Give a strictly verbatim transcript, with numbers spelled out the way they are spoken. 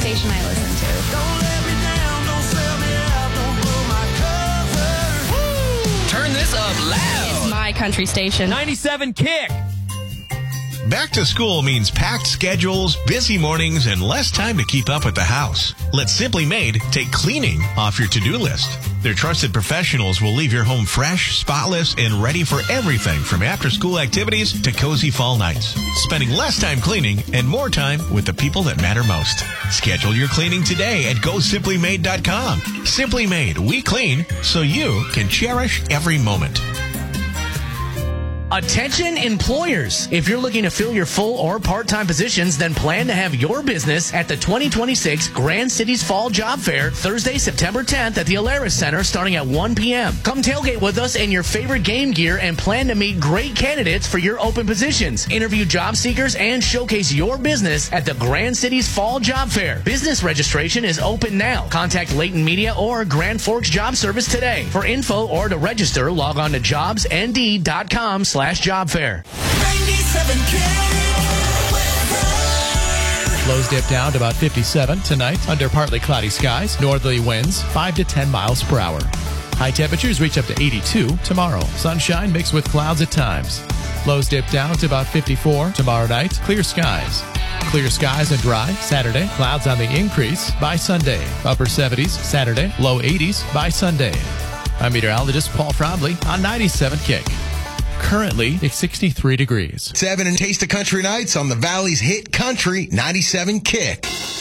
station I listen to. Don't let me down, don't sell me out, don't blow my cover. Woo! Turn this up loud. It's my country station. ninety-seven Kick. Back to school means packed schedules, busy mornings, and less time to keep up with the house. Let Simply Made take cleaning off your to-do list. Their trusted professionals will leave your home fresh, spotless, and ready for everything from after-school activities to cozy fall nights. Spending less time cleaning and more time with the people that matter most. Schedule your cleaning today at go simply made dot com. Simply Made, we clean so you can cherish every moment. Attention employers. If you're looking to fill your full or part-time positions, then plan to have your business at the twenty twenty-six Grand Cities Fall Job Fair, Thursday, September tenth at the Alaris Center starting at one p.m. Come tailgate with us in your favorite game gear and plan to meet great candidates for your open positions. Interview job seekers and showcase your business at the Grand Cities Fall Job Fair. Business registration is open now. Contact Layton Media or Grand Forks Job Service today. For info or to register, log on to jobs n d dot com slash job fair. ninety-seven Lows dip down to about fifty-seven tonight under partly cloudy skies. Northerly winds five to ten miles per hour. High temperatures reach up to eighty-two tomorrow. Sunshine mixed with clouds at times. Lows dip down to about fifty-four tomorrow night. Clear skies. Clear skies and dry Saturday. Clouds on the increase by Sunday. Upper seventies Saturday. Low eighties by Sunday. I'm meteorologist Paul Frobley on ninety-seven Kick. Currently, it's sixty-three degrees. Seven and Taste of Country Nights on the Valley's Hit Country ninety-seven Kick.